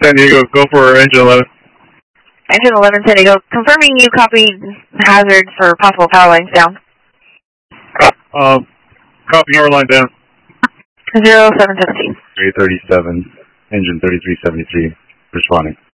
San Diego, go for engine 11. Engine 11 San Diego, confirming you copied hazard for possible power lines down. Copy power line down. 0717. 337, engine 3373, responding.